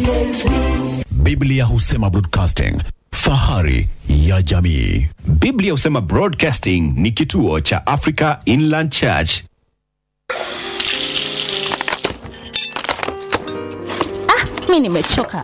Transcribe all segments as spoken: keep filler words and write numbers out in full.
Biblia husema broadcasting, fahari ya jamii. Biblia husema Broadcasting ni kituo cha Africa Inland Church. Ah, mimi nimechoka.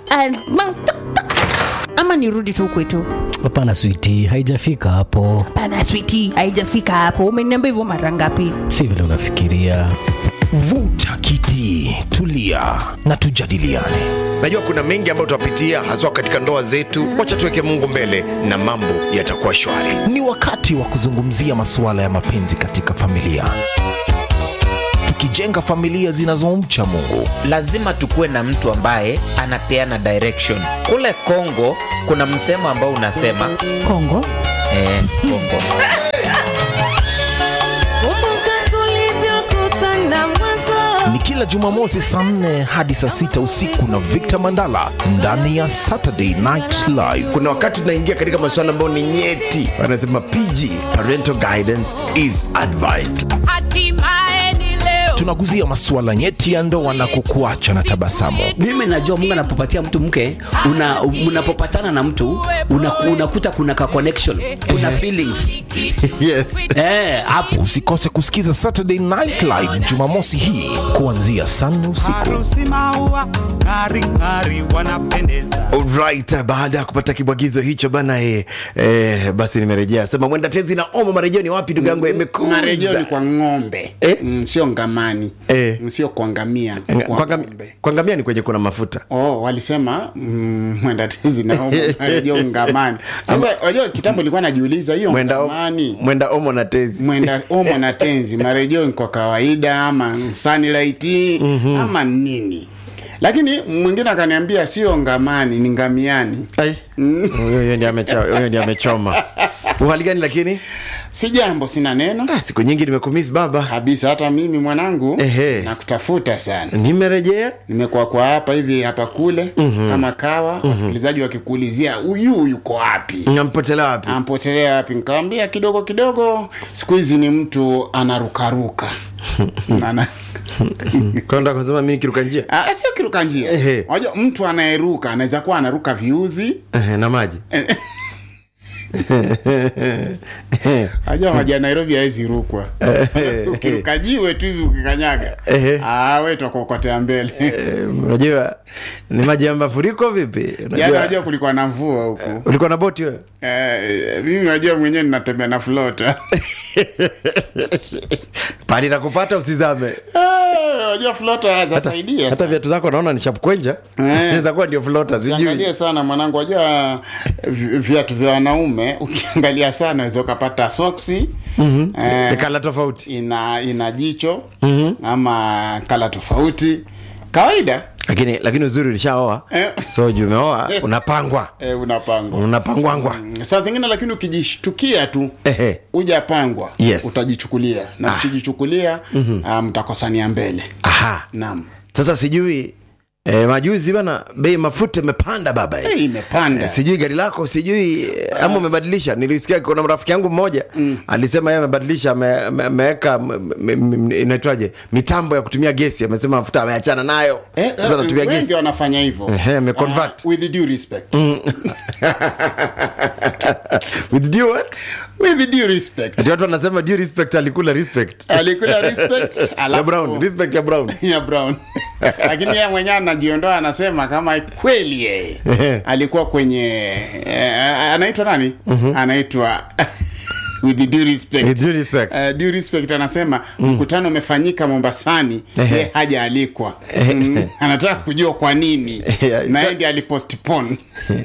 Ama nirudi tu kwetu. Hapana sweetie, haijafika hapo. Hapana sweetie, haijafika hapo. Umeniambia hivyo mara ngapi? Si vile unafikiria. Vuta kiti, tulia na tujadiliane. Najua kuna mengi ambayo tutapitia haswa katika ndoa zetu. Wacha tuweke Mungu mbele na mambo yatakuwa shwari. Ni wakati wa kuzungumzia masuala ya mapenzi katika familia, tukijenga familia zinazomcha Mungu. Lazima tukue na mtu ambaye anapeana direction. Kule Kongo kuna msemo ambao unasema Kongo eh Kongo Ni kila Jumamosi saa nne hadi saa sita usiku na Victor Mandala ndani ya Saturday Night Live. Kuna wakati tunaingia katika masuala ambayo ni nyeti. Wanasema P G, parental guidance is advised. Tunaguzia masuala nyeti ya ndoa na kukuacha na tabasamu. Mimi najua Mungu anapopatia mtu mke, una unapopatana na mtu unakuta una kuna ka connection, kuna feelings. Yes. Eh, hapo usikose kusikiza Saturday Night Live Jumamosi hii kuanzia saa nne usiku. Alright, baada ya kupata kibwagizo hicho bana eh, eh basi nimerejea. Sema mwenda tezi na Omo, marejeo ni wapi ndugu yangu? Imekuza. Marejeo ni kwa ng'ombe. Eh? Mm, sio ngamani. Eh. Sio kwa ngamia. Kwa ng'ombe. Kwa ngamia ni kwenye kuna mafuta. Oh, walisema mm, mwenda tezi na Omo, marejeo ngamani. Sasa wajua kitambo nilikuwa najiuliza hiyo ngamani. Mwenda Omo na tezi. Mwenda Omo na tezi. Marejeo ni kwa kawaida ama sunlight mm-hmm. ama nini? Lakini mwingine akaniambia sio ngamani, ni ngamiani. Ai. Huyo ndiye amechoma, huyo ndiye amechoma. Uhali gani lakini? Si jambo, sina neno. Ah, siku nyingi nimekumiss baba. Kabisa, hata mimi mwanangu nakutafuta sana. Nimerejea, nimekuwa kwa hapa hivi hapa kule mm-hmm. kama kawa, mm-hmm. wasikilizaji wakikuulizia huyu yuko wapi? Ampotelea wapi? Ampotelea wapi? Nikamwambia kidogo kidogo, siku hizi ni mtu anarukaruka. Ana Kwenda kusema mimi kiruka njia? Ah, sio kiruka njia. Unajua mtu anayeruka anaweza kuwa anaruka viuzi ehe na maji. Ajua maji ya Nairobi haizi rukwa. Ukiruka jiwe tu hivi ukikanyaga. Ah, wewe utakokotea mbele. Unajua ni maji ya mafuriko vipi? Unajua unajua kulikuwa na mvua huko. Ulikuwa na boti wewe? Eh, mimi najua mwenyewe ninatembea na floater. Pali na kupata usizame. Eh, unajua floater zasaidia. Hata viatu zako naona ni sharp kwenja. Inaweza kuwa ndio floater sijui. Angalia sana mwanangu, unajua viatu vya wanaume ukiangalia sana unaweza ukapata soksi mhm eh, kala tofauti. Ina ina jicho mhm ama kala tofauti. Kawaida. Lakini lakini uzuri ulishaoa. Eh. So umeoa unapangwa. Eh, unapangwa. Unapangwangwa. Mm, saa zingine lakini ukijishtukia tu ehe hujapangwa yes. utajichukulia. Na ah. ukijichukulia mm-hmm. mtakosania um, mbele. Aha. Naam. Sasa sijui Eh, majuzi bana bei mafuta imepanda baba eh. Hey, imepanda. Eh, sijui gari lako sijui uh, ama umebadilisha. Nilisikia kuna rafiki yangu mmoja mm. alisema yeye amebadilisha, ameweka inaitwaje mitambo ya kutumia gesi, amesema mafuta ameachana nayo. Eh, sasa anatumia gesi. Wengi wanafanya hivyo. Eh, ameconvert. Uh, with due respect. With due what? With due respect. Ati watu wanasema due respect, alikula respect. Alikula respect. Ya Brown, respect ya Brown. Ya Brown. Lakini yeye mwenyewe anajiondoa, anasema kama kweli yeye alikuwa kwenye eh, anaitwa nani? Mm-hmm. Anaitwa with due respect. With due respect. Uh, due respect anasema mm. mkutano umefanyika Mombasani, yeye haja alikwa. Mm, anataka kujua kwa nini. Na yeye alipostpone.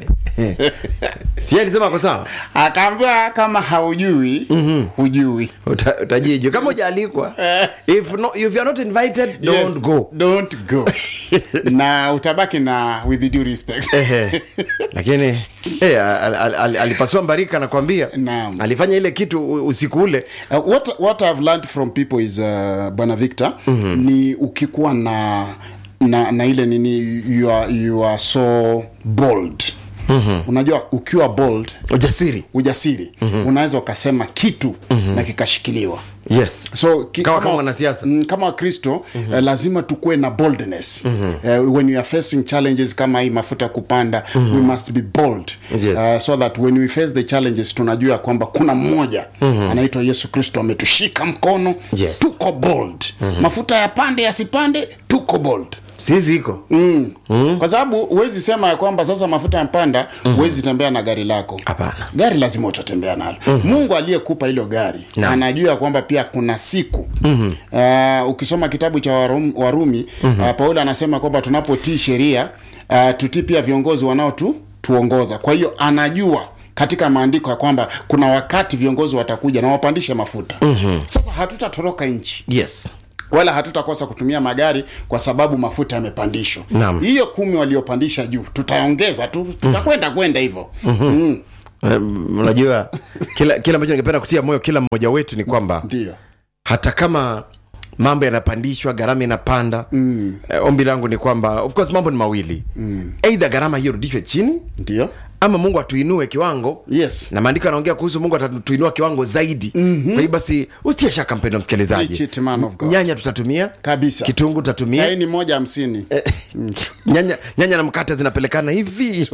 Si alisema kwa sawa? Akaambia kama haujui, mm-hmm. hujui. Uta, utajijua kama hujaalikwa. If no, if you are not invited, don't yes, go. Don't go. Na utabaki na with due respect. Lakini eh al, al, al, alipasua mbarika nakwambia. Alifanya ile kitu usiku ule. Uh, what what I've learned from people is uh, Bwana Victor, mm-hmm. ni ukikuwa na na na ile nini you are you are so bold. Mm-hmm. Unajua ukiwa bold, ujasiri, ujasiri, mm-hmm. unaweza ukasema kitu mm-hmm. na kikashikiliwa. Yes. So ki, Kawa kama wanasiasa. mm, kama Kristo mm-hmm. eh, lazima tukue na boldness mm-hmm. eh, when you are facing challenges kama hii mafuta kupanda mm-hmm. we must be bold Yes. uh, so that when we face the challenges tunajua kwamba kuna mmoja mm-hmm. anaitwa Yesu Kristo ametushika mkono. Yes. Tuko bold mm-hmm. mafuta yapande yasipande, tuko bold. Sisi iko. Mm. Mm. Kwa sababu huwezi sema ya kwamba sasa mafuta yapanda huwezi mm. tembea na gari lako. Hapana. Gari lazima utatembea nalo. Mm-hmm. Mungu aliyekupa hilo gari na anajua kwamba pia kuna siku. Mm-hmm. Uh, ukisoma kitabu cha Warumi, Warumi mm-hmm. uh, Paulo anasema kwamba tunapotii sheria uh, tutii pia viongozi wanao tu tuongoza. Kwa hiyo anajua katika maandiko ya kwamba kuna wakati viongozi watakuja na wapandishe mafuta. Mm-hmm. Sasa hatutatoroka nchi. Yes. Wala hatutakosa kutumia magari kwa sababu mafuta yamepandishwa. Hiyo kumi waliopandisha juu tutaongeza tu, tutakwenda kwenda hivyo. Mm. Um, unajua kila kila ambacho ningependa kutia moyo kila mmoja wetu ni kwamba ndio hata kama mambo yanapandishwa, gharama inapanda, mm. eh, ombi langu ni kwamba of course mambo ni mawili. Mm. Either gharama hiyo rudishwe chini, ndio, ama Mungu atuinue kiwango. Yes. Na maandiko yanaongea kuhusu Mungu atatuinua kiwango zaidi. Mm-hmm. Kwa hiyo basi usitie shaka mpendwa msikilizaji. Nyanya tutatumia kabisa. Kitungu tutatumia. Sasa ni moja hamsini. mm. Nyanya nyanya na mkate zinapelekana hivi.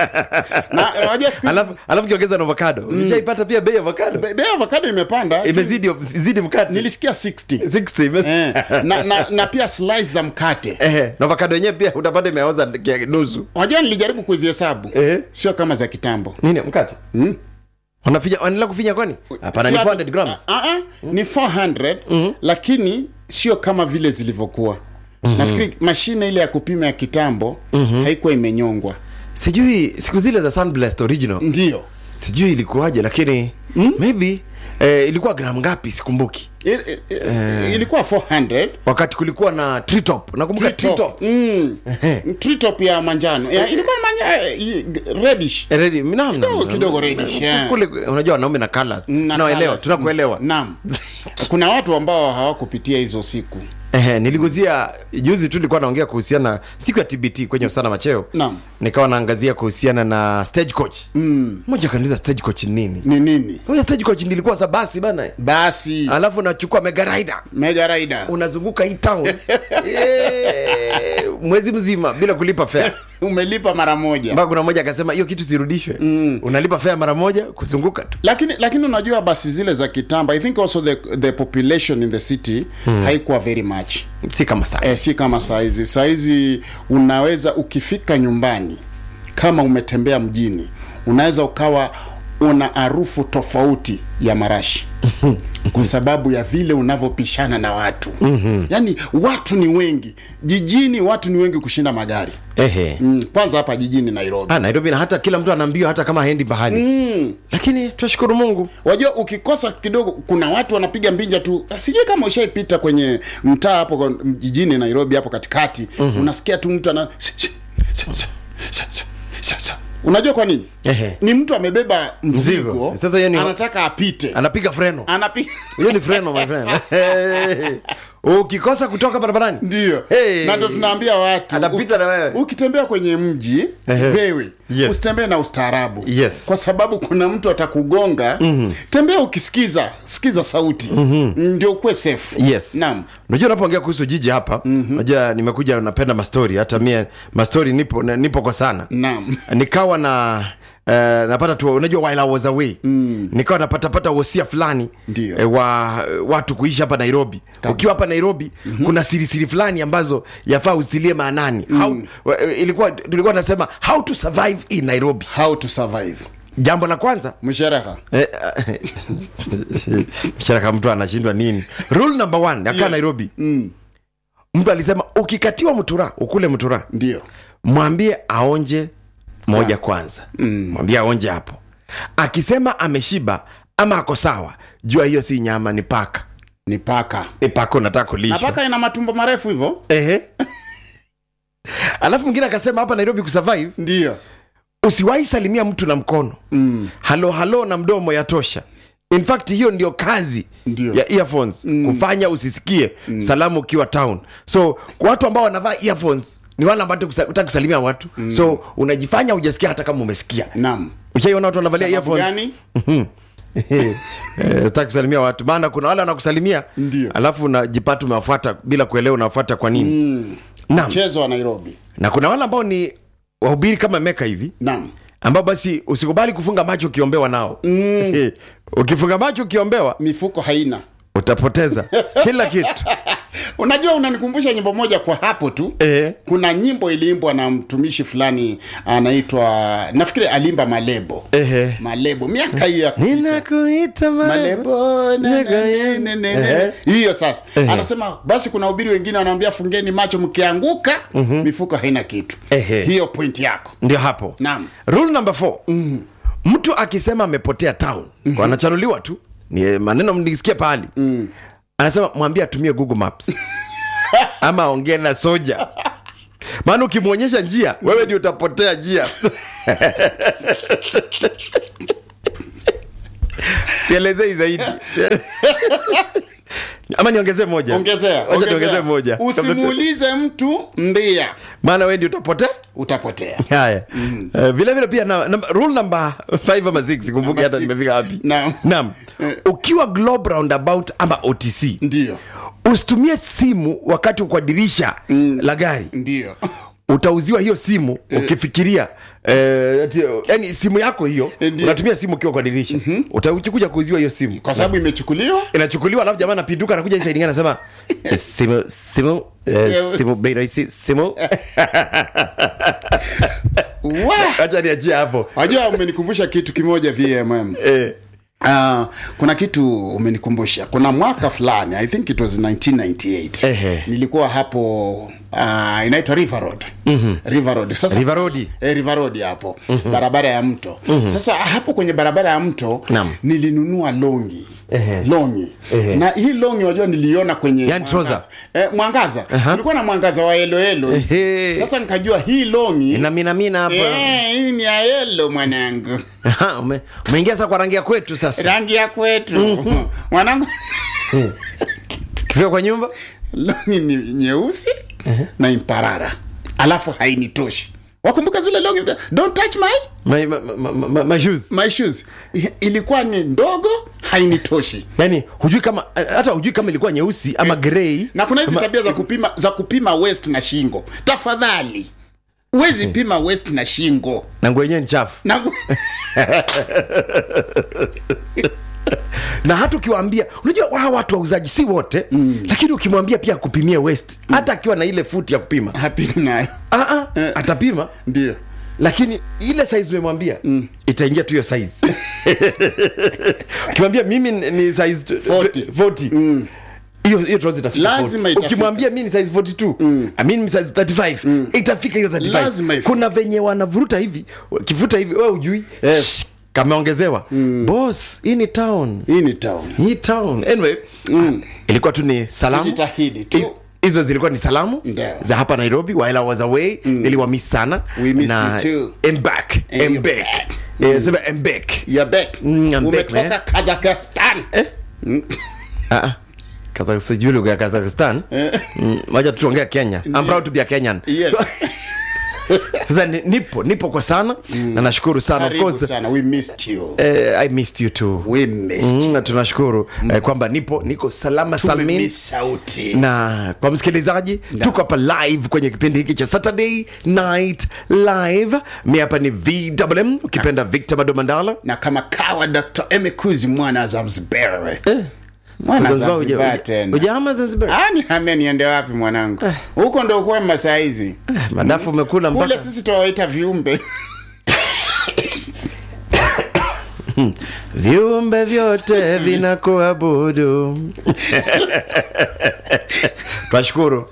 Na unajua siku alafu alafu kiongeza na avocado. Mm. Ulishaipata pia bei ya avocado? Bei ya avocado imepanda. Imezidi zidi mkate. Nilisikia sixty. sixty. Eh. na, na na pia slice za mkate. Eh, na avocado yenyewe pia utapata imeoza nusu. Unajua nilijaribu kuzihesabu. Eh. Sio kama za kitambo. Nini mkate? Mm. Wanafinya wanaendelea kufinya kwani? Hapana, ni four hundred grams. Ah uh, uh, mm. ni four hundred mm-hmm. lakini sio kama vile zilivyokuwa. Mm-hmm. Nafikiri mashine ile ya kupima ya kitambo mm-hmm. haikuwa imenyongwa. Sijui siku zile za Sunblast original. Ndio. Sijui ilikuwaje lakini mm? maybe eh, ilikuwa gram ngapi sikumbuki. Il, il, uh, ilikuwa four hundred wakati kulikuwa na tree top. Nakumbuka tree top. Mm. Tree top ya manjano. Ya, ilikuwa manjano reddish. Red, naam, kidogo, kidogo reddish. Yeah. Kule unajua wanaume na colors. Tunaelewa, tunakuelewa. Naam. Kuna watu ambao hawakupitia hizo siku. Eh, niliguzia juzi tu nilikuwa naongea kuhusiana siku ya T B T kwenye Usana Macheo. Naam. Nikawa naangazia kuhusiana na Stagecoach. Mm. Mmoja kaniuliza Stagecoach ni nini? Ni nini? Huyo Stagecoach nilikuwa sa basi bana. Basi. Alafu unachukua Mega Rider. Mega Rider. Unazunguka hii town. yeah. Mwezi mzima bila kulipa fare. Umelipa mara moja. Mbona kuna mmoja akasema hiyo kitu sirudishwe. Mm. Unalipa fare mara moja kuzunguka tu. Lakini lakini unajua basi zile za kitamba, I think also the the population in the city mm. haikuwa very much. Si kama saa. Eh, si kama saa hizi. Saa hizi unaweza ukifika nyumbani kama umetembea mjini, unaweza ukawa una harufu tofauti ya marashi. Kwa sababu ya vile unavyopishana na watu. Mm-hmm. Yaani watu ni wengi. Jijini watu ni wengi kushinda magari. Ehe. Mm, kwanza hapa jijini Nairobi. Ah, Nairobi na hata kila mtu anaambiwa hata kama haendi bahari. Mm. Lakini tunashukuru Mungu. Wajua ukikosa kidogo kuna watu wanapiga mbinja tu. Sijui kama ushaipita kwenye mtaa hapo jijini Nairobi hapo katikati. Mm-hmm. Unasikia tu mtu ana unajua kwa nini? Ehe. Ni mtu amebeba mzigo. Sasa yeye anataka apite. Anapiga freno. Anapiga. Hiyo ni freno my friend. Ukikosa kutoka barabarani. Ndio. Hey. Na ndio tunaambia watu. Anapita na wewe. Ukitembea kwenye mji, wewe yes. usitembee na ustaarabu. Yes. Kwa sababu kuna mtu atakugonga. Mm-hmm. Tembea ukisikiza, sikiza sauti. Mm-hmm. Ndio ukwe safe. Yes. Naam. Unajua unapoongea kuhusu jiji hapa, mm-hmm. unajua nimekuja napenda mastori, hata mimi mastori nipo nipo kwa sana. Naam. Nikawa na Uh, napata tu unajua while I was away mm. nikawa napata pata wosia fulani uh, wa watu kuishi hapa Nairobi. Kabisa. Ukiwa hapa Nairobi mm-hmm. kuna siri siri fulani ambazo yafaa usilie maanani. Mm. How uh, ilikuwa tulikuwa tunasema how to survive in Nairobi. How to survive. Jambo la kwanza msharaha. Eh, msharaha mtu anashindwa nini? Rule number one ya yeah. Nairobi. Mm. Mtu alisema ukikatiwa mtura ukule mtura. Ndio. Mwambie aonje moja yeah. kwanza. Mm. Mwambie aonje hapo. Akisema ameshiba ama ako sawa, jua hiyo si nyama, ni paka. Ni paka. Ni paka unataka kulishwa. Na paka ina matumbo marefu hivyo. Ehe. Alafu mwingine akasema hapa Nairobi kusurvive. Ndio. Usiwahi salimia mtu na mkono. Mm. Halo halo na mdomo yatosha. In fact hiyo ndio kazi Ndiyo. ya earphones. Mm. Kufanya usisikie mm. salamu ukiwa town. So kwa watu ambao wanavaa earphones ni wale ambao hutaki kusalimia watu. Mm. So unajifanya hujasikia hata kama umesikia. Naam. Ushaiona watu wanavalia earphones? Gani? Mhm. Eh, sitaki kusalimia watu maana kuna wale wanakusalimia Ndio. alafu unajipata umewafuata bila kuelewa unafuata kwa nini. Mm. Naam. Mchezo wa Nairobi. Na kuna wale ambao ni wahubiri kama Meka hivi. Naam. Ambao basi usikubali kufunga macho ukiombewa nao. Mm. Ukifunga macho ukiombewa mifuko haina. Utapoteza kila kitu. Unajua unanikumbusha nyimbo moja kwa hapo tu. Eh. Kuna nyimbo iliimbwa na mtumishi fulani anaitwa nafikiri alimba Malebo. Ehe. Malebo miaka hiyo ya kupita. Ninakuita Malebo na, na, na, na, na. Hiyo sasa. Ehe. Anasema basi kuna ubiri wengine wanaambia fungeni macho mkianguka mm-hmm. mifuko haina kitu. Ehe. Hiyo point yako. Ndio hapo. Naam. Rule number four. Mm. Mtu akisema amepotea town, mm-hmm. wanachanuliwa tu. Ni maneno mnisikia pahali. Mm. Anasema mwambie atumie Google Maps. Ama ongea na soja. Maana ukimuonyesha njia, wewe ndio utapotea njia. Sielezei zaidi. Ama niongezee moja. Ongezea. Wacha niongezee moja. Usimuulize mtu mbia. Maana wewe ndio utapotea? Utapotea. Haya. Mm. Uh, vile vile pia na, na, rule number five ama six kumbuke hata nimefika wapi. Naam. Naam. Ukiwa Globe Roundabout ama O T C. Ndio. Usitumie simu wakati uko dirisha mm. la gari. Ndio. Utauziwa hiyo simu ukifikiria eh, yani simu yako hiyo Ndiyo. Unatumia simu ukiwa kwa dirisha. Mm-hmm. Utakuja kuuziwa hiyo simu kwa sababu imechukuliwa. Inachukuliwa alafu jamaa anapinduka anakuja hii side anasema simu simu eh, simu bei rahisi simu. Wa acha niachie hapo. Unajua umenikumbusha kitu kimoja V M M. Eh. Uh, kuna kitu umenikumbusha. Kuna mwaka fulani I think it was nineteen ninety-eight. Ehe. Nilikuwa hapo uh, inaitwa River Road. Mm-hmm. River Road. Sasa River Road. Eh, River Road hapo. Mm-hmm. Barabara ya mto. Mm-hmm. Sasa hapo kwenye barabara ya mto Naam. nilinunua longi. Ehe. Longi. Ehe. Na hii longi unajua niliona kwenye yani mwangaza. Eh, mwangaza. Uh-huh. Kulikuwa na mwangaza wa yellow yellow. Ehe. Sasa nikajua hii longi ina mina mina hapo. Eh, hii ni ya yellow mwanangu. Aha, ume, umeingia sasa kwa rangi ya kwetu sasa. Rangi ya kwetu. Mm-hmm. Mwanangu. Kifika kwa nyumba longi ni nyeusi uh-huh. na imparara. Alafu hainitoshi. Wakumbuka zile longi don't touch my my my, my, my, my shoes. My shoes. Ilikuwa ni ndogo hainitoshi. Yaani hujui kama hata hujui kama ilikuwa nyeusi ama grey. Na kuna hizo tabia za kupima za kupima waist na shingo. Tafadhali. Uwezi hmm. pima waist na shingo. Na nguo yenyewe ni chafu. Na ngu... na hata ukiwaambia unajua wao watu wauzaji si wote mm. lakini ukimwambia pia kupimie waist mm. hata akiwa na ile futi ya kupima hapimi nayo ah ah eh. atapima ndio lakini ile size umemwambia mm. itaingia tu hiyo size. Ukimwambia mimi ni size forty mm. hiyo hiyo trouser itafika forty. Ukimwambia mimi ni size forty-two mm. I mean size thirty-five mm. itafika hiyo thirty-five. Kuna venye wanavuruta hivi kivuta hivi wewe hujui yes. Kameongezewa mm. boss hii ni town hii ni town hii town anyway mm. ilikuwa tu ni salamu jitahidi tu hizo zilikuwa ni salamu Ndeo. za hapa Nairobi while I was away mm. niliwamiss sana we miss you too I'm back I'm back eh sema I'm back you're back mm, umetoka Kazakhstan eh mm. ah Kazakhstan julu ya Kazakhstan moja tuongea Kenya I'm proud to be a Kenyan yes. So, sasa nipo nipo kwa sana mm. na nashukuru sana Karibu of course sana we missed you eh, I missed you too we missed mm, na tunashukuru mm. eh, kwamba nipo niko salama salmin sauti na kwa msikilizaji no. tuko hapa live kwenye kipindi hiki cha Saturday Night Live. Mimi hapa ni V W M ukipenda Victor Madomandala na kama kawa Doctor Emekuzi mwana Zanzibar eh. Mwana Zanzibar tena. Ujama Zanzibar. Ah ni hame niende wapi mwanangu? Huko eh. ndio kwa masaizi. Eh, madafu umekula mpaka. Kule sisi tuwaita viumbe. Viumbe vyote vinakuabudu. Twashukuru.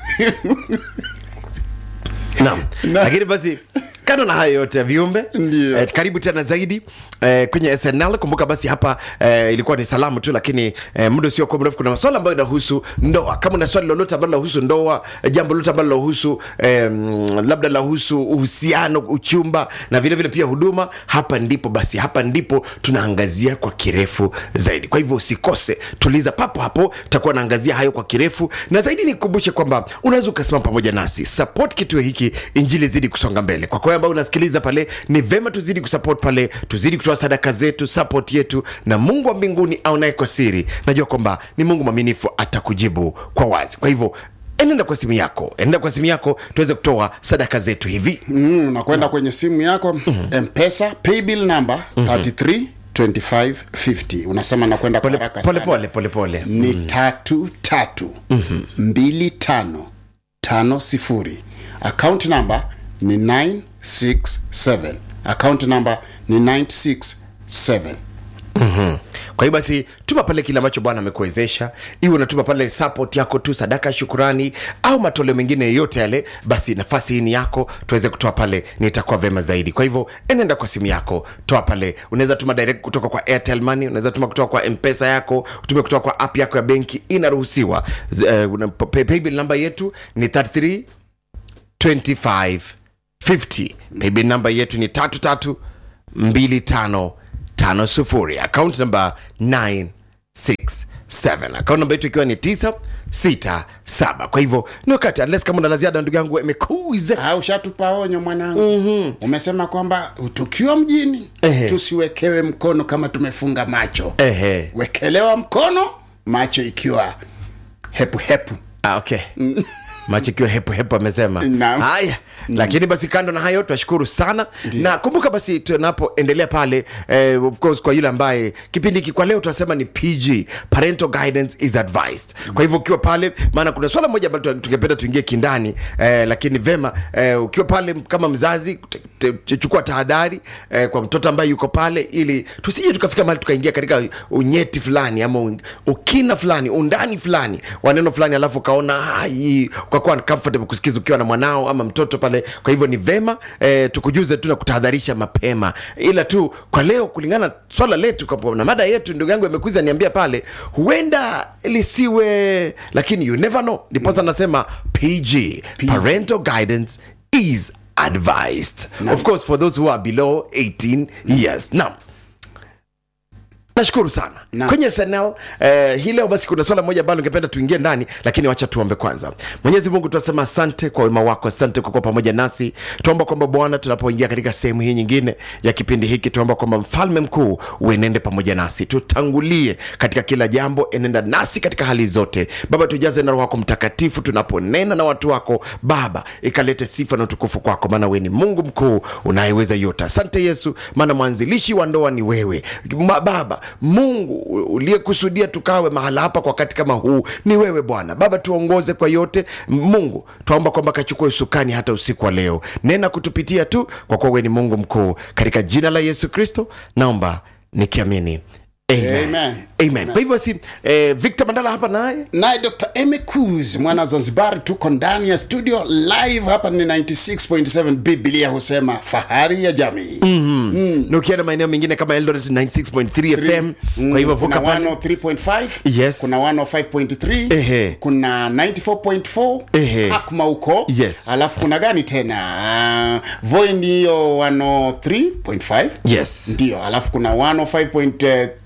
Naam. Lakini basi kando na hayo yote ya viumbe eh, karibu tena zaidi eh, kwenye S N L. Kumbuka basi hapa eh, ilikuwa ni salamu tu, lakini eh, muda sio kwa mrefu kuna masuala ambayo yanahusu ndoa. Kama una swali lolote ambalo linahusu ndoa, jambo lolote ambalo linahusu eh, labda linahusu uhusiano, uchumba na vile vile pia huduma, hapa ndipo basi hapa ndipo tunaangazia kwa kirefu zaidi. Kwa hivyo usikose, tuliza papo hapo, tutakuwa naangazia hayo kwa kirefu na zaidi. Nikukumbushe kwamba unaweza kusimama pamoja nasi, support kituo hiki, injili zidi kusonga mbele. Kwa kwa ambao unasikiliza pale, ni vema tuzidi kusupport pale, tuzidi kutoa sadaka zetu, support yetu, na Mungu wa mbinguni aonaye kwa siri, najua kwamba ni Mungu mwaminifu, atakujibu kwa wazi. Kwa hivyo enenda kwa simu yako, enenda kwa simu yako tuweze kutoa sadaka zetu hivi. Mm, unakwenda mm. kwenye simu yako mm. M-Pesa paybill number mm-hmm. thirty-three twenty-five fifty. Unasema nakwenda kwa haraka pole pole pole pole. Ni mm. tatu tatu mm-hmm. mbili tano tano sifuri. Account number ni nine six seven. Account number ni nine six seven. Mhm. Kwa hiyo basi tuma pale kile ambacho Bwana amekuwezesha. Iwe unatuma pale support yako tu, sadaka, shukrani au matoleo mengine yote yale, basi nafasi hii ni yako, tuweze kutoa pale, nitakuwa vema zaidi. Kwa hivyo enenda kwa simu yako, toa pale. Unaweza tuma direct kutoka kwa Airtel Money, unaweza tuma kutoka kwa M-Pesa yako, utume kutoka kwa app yako ya benki, inaruhusiwa. Uh, paybill number yetu ni thirty-three twenty-five fifty. Paybill number yetu ni tatu tatu mbili tano tano sufuri. Account number nine six seven. Account number yetu ikiwa ni tisa sita saba. Kwa hivyo ni wakati, unless kama una la ziada ndugu yangu Emekuze. Ah, ushatupa onyo mwanangu. Mhm. Umesema kwamba tukiwa mjini Ehe. tusiwekewe mkono kama tumefunga macho. Ehe. Wekelewa mkono macho ikiwa hepu hepu. Ah, okay. Macho ikiwa hepo hepo amesema. Naam. Haya. Lakini basi kando na hayo tunashukuru sana. Ndiyo. Na kumbuka basi tunapoendelea pale eh, of course kwa yule ambaye kipindi hiki kwa leo tunasema ni P G, parental guidance is advised. Kwa hivyo ukiwa pale, maana kuna swala moja ambalo tungependa tuingie kindani, eh, lakini vema eh, ukiwa pale kama mzazi chukua tahadhari eh, kwa mtoto ambaye yuko pale, ili tusije tukafika mahali tukaingia katika unyeti fulani ama ukina fulani, undani fulani, waneno fulani, alafu kaona hai ukakuwa uncomfortable kusikiza ukiwa na mwanao ama mtoto pale. Kwa hivyo ni vema eh, tukujuze tu na kutahadharisha mapema. Ila tu kwa leo kulingana swala letu kwa na mada yetu, ndugu yangu Emekuza niambia pale, huenda lisiwe, lakini you never know. Ndiposa nasema P G, parental guidance is advised. No. Of course for those who are below eighteen years. Now nashukuru sana na kwenye S N L eh, hii leo basi kuna swala moja ambalo ningependa tuingie ndani, lakini wacha tuombe kwanza. Mwenyezi Mungu tunasema asante kwa wema wako, asante kwa kuwa pamoja nasi. Tuomba kwamba Bwana tunapoingia katika sehemu hii nyingine ya kipindi hiki, tuomba kwamba mfalme mkuu uenende pamoja nasi, tutangulie katika kila jambo, enenda nasi katika hali zote. Baba, tujaze na Roho yako Mtakatifu tunaponena na watu wako Baba, ikalete sifa na utukufu kwako, maana wewe ni Mungu mkuu unayeweza yote. Asante Yesu, maana mwanzilishi wa ndoa ni wewe. Baba Mungu uliyekusudia tukawe mahala hapa kwa wakati kama huu ni wewe Bwana. Baba, tuongoze kwa yote. Mungu, tuomba kwamba kachukue usukani hata usiku wa leo. Nena kutupitia tu, kwa kuwa wewe ni Mungu mkuu. Katika jina la Yesu Kristo naomba nikiamini. Amen. Amen. Amen. Kwa hivyo si eh, Victor Mandala hapa naye naye Doctor Emekuze mwana Zanzibar, tuko ndani ya studio live hapa ni ninety-six point seven. Biblia husema fahari ya jamii. Mhm. Mm. Na ukienda maeneo mengine kama Eldoret ninety-six point three F M. Mm. Kwa hivyo vuka pale one oh three point five. Yes. Kuna one oh five point three. Ehe. Kuna ninety-four point four. Ehe. Hakuma huko. Yes. Alafu kuna gani tena? Uh, Voi ndiyo one oh three point five. Yes. Ndio. Alafu kuna one oh five point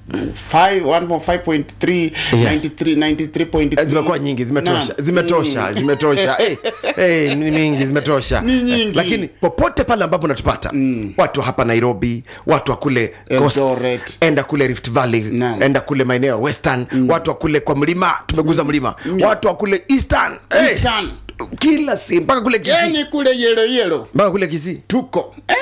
five, one oh five point three, yeah. ninety-three, ninety-three point three. Zimekuwa nyingi, zimetosha, zimetosha, zimetosha. Eh, hey, ni mingi, zimetosha. Ni nyingi. Lakini popote pale ambapo unatupata, mm. watu hapa Nairobi, watu wa kule Coast, enda kule Rift Valley, no. enda kule maeneo Western, mm. watu wa kule kwa mlima, tumeguza mlima, mm. watu wa kule Eastern, Eastern. Hey, kila si mpaka kule Kisii. Yani kule yelo yelo. Mpaka kule Kisii. Tuko. Eh?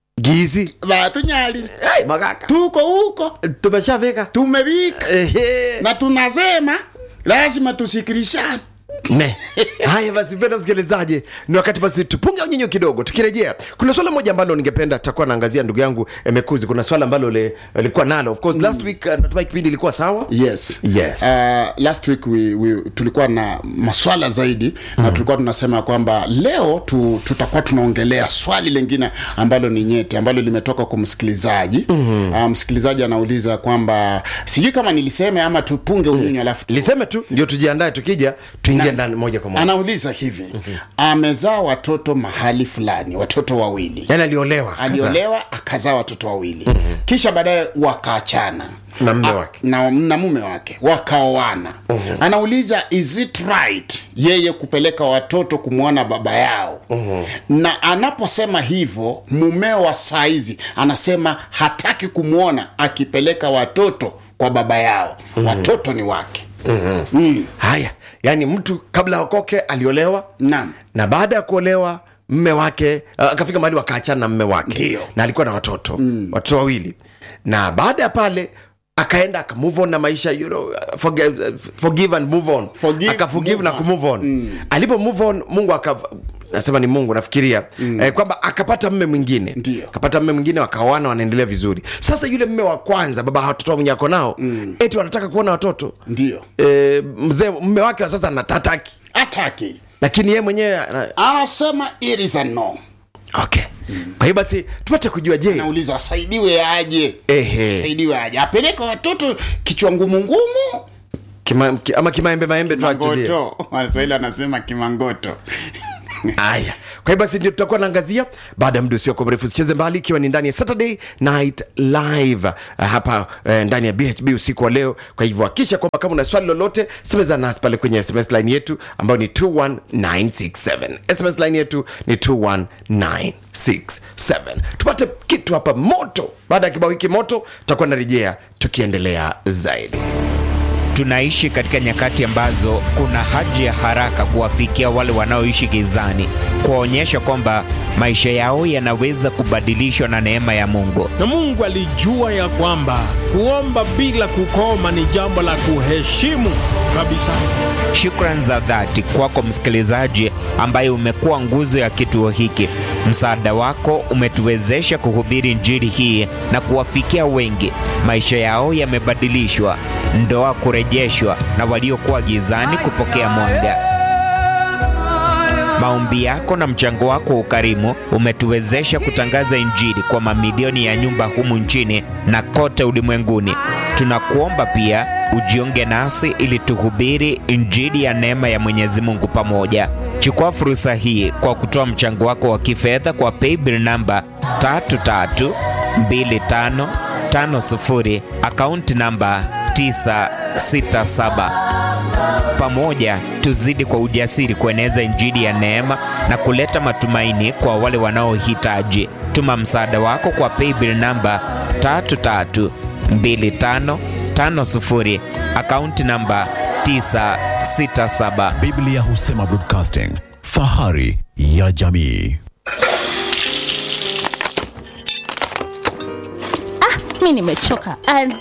Gizi Watu nyali. Hey, magaka. Tuko huko. Tumeshavika. Tumevika. Ehe. Na tunasema lazima tusikilishane. Ne. Haya basi mpenda msikilizaji, ni wakati basi tupunge unyonyo kidogo. Tukirejea kuna swala moja ambalo ningependa takuwa naangazia ndugu yangu Emekuze. Kuna swala ambalo le lilikuwa nalo. Of course mm. last week uh, natumai kipindi ilikuwa sawa. Yes. Yes. Uh, last week we, we tulikuwa na maswala zaidi mm. na tulikuwa tunasema kwamba leo tu, tutakuwa tunaongelea swali lingine ambalo ni nyeti, ambalo limetoka kwa msikilizaji. Mm-hmm. Uh, msikilizaji anauliza kwamba sijui kama niliseme ama tupunge unyonyo alafu tu. Liseme tu ndio tujiandae, tukija tuingie ingia ndani moja kwa moja. Anauliza hivi, mm-hmm. amezaa watoto mahali fulani, watoto wawili. Yaani aliolewa. Aliolewa akazaa watoto wawili. Mm-hmm. Kisha baadaye wakaachana na mume wake. Na, na mume wake wakaoana. Mm-hmm. Anauliza, is it right yeye kupeleka watoto kumwona baba yao? Mm-hmm. Na anaposema hivyo, mumeo wa saizi anasema hataki kumwona akipeleka watoto kwa baba yao. Mm-hmm. Watoto ni wake. Mm-hmm. Mm. Haya, yani mtu kabla aokoke aliolewa. Naam. Na baada ya kuolewa mume wake akafika uh, mahali wakaachana na mume wake. Ndiyo. Na alikuwa na watoto, mm. watoto wawili. Na baada ya pale akaenda aka move on na maisha, you know, forgive, forgive and move on. Forgive, aka forgive na kumove on. Mm. Alipo move on, Mungu aka nasema ni Mungu nafikiria, mm. eh, kwamba akapata mume mwingine. Ndiyo. Akapata mume mwingine, wakaoana, wanaendelea vizuri. Sasa yule mume wa kwanza, baba watoto mwenye ako nao, mm. eti wanataka kuona watoto. Ndiyo. Eh, mzee mume wake sasa anatataki. Ataki. Lakini yeye mwenyewe anasema it is a no. Okay. Mm. Kwa hiyo basi tupate kujua, je, nauliza asaidiwe aje? Ehe. Asaidiwe aje? Apeleke watoto kichwa ngumu ngumu? Kima, ki, ama kimaembe maembe tu atulie. Kimangoto. Waswahili wanasema kimangoto. Aya. Kwa hiyo basi ndio tutakuwa naangazia baada ya muda usio kwa mrefu. Sicheze mbali, ikiwa ni ndani ya Saturday Night Live uh, hapa uh, ndani ya B H B usiku wa leo. Kwa hivyo hakisha kwamba kama una swali lolote, semeza nasi pale kwenye S M S line yetu ambayo ni two one nine six seven. S M S line yetu ni two one nine six seven. Tupate kitu hapa moto. Baada ya kibao hiki moto tutakuwa narejea tukiendelea zaidi. Tunaishi katika nyakati ambazo kuna haja ya haraka kuwafikia wale wanaoishi gizani, kuwaonyesha kwamba maisha yao yanaweza kubadilishwa na neema ya Mungu. Na Mungu alijua ya kwamba kuomba bila kukoma ni jambo la kuheshimu kabisa. Shukrani za dhati kwako msikilizaji ambaye umekuwa nguzo ya kituo hiki. Msaada wako umetuwezesha kuhubiri injili hii na kuwafikia wengi. Maisha yao yamebadilishwa, ndoa kurejeshwa, na waliokuwa gizani kupokea mwanga. Maombi yako na mchango wako wa ukarimu umetuwezesha kutangaza injili kwa mamilioni ya nyumba humu nchini na kote ulimwenguni. Tunakuomba pia ujiunge nasi ili tuhubiri injili ya neema ya Mwenyezi Mungu pamoja. Chukua fursa hii kwa kutoa mchango wako wa kifedha kwa paybill namba tatu tatu mbili tano tano sufuri, akaunti namba tisa sita saba. Pamoja tuzidi kwa ujasiri kueneza injili ya neema na kuleta matumaini kwa wale wanaohitaji. Tuma msaada wako kwa paybill namba tatu tatu mbili tano tano sufuri, akaunti namba tisa sita saba. Biblia Husema Broadcasting, fahari ya jamii. Ah, mimi nimechoka.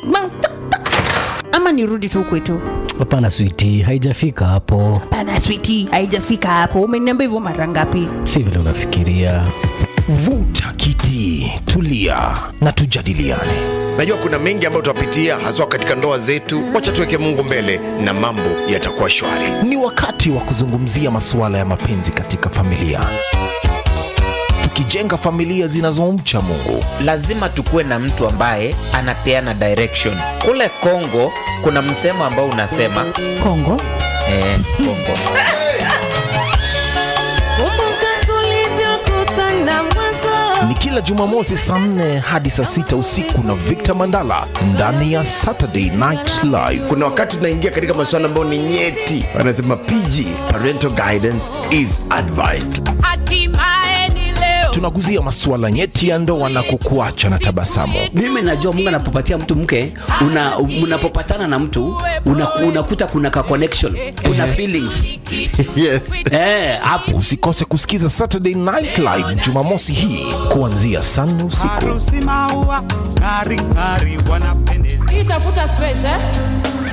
Ama nirudi tu kwetu? Hapana sweetie, haijafika hapo. Hapana sweetie, haijafika hapo. Umeniambia hivyo mara ngapi? Si vile unafikiria. Vuta kiti, tulia na tujadiliane. Najua kuna mengi ambayo tutapitia haswa katika ndoa zetu. Wacha tuweke Mungu mbele na mambo yatakuwa shwari. Ni wakati wa kuzungumzia masuala ya mapenzi katika familia, tukijenga familia zinazomcha Mungu. Lazima tukue na mtu ambaye anapeana direction. Kule Kongo kuna msemo ambao unasema Kongo? Eh, Kongo. Ni kila Jumamosi saa nne hadi saa sita usiku na Victor Mandala ndani ya Saturday Night Live. Kuna wakati tunaingia katika masuala ambayo ni nyeti. Wanasema P G, parental guidance is advised. Tunaguzia masuala nyeti ya ndoa na kukuacha na tabasamu. Mimi najua Mungu anapopatia mtu mke, una unapopatana na mtu unakuta una kuna ka connection, kuna feelings. Yes. Eh, hapo usikose kusikiza Saturday Night Live Jumamosi hii kuanzia saa nne usiku. Itafuta space eh?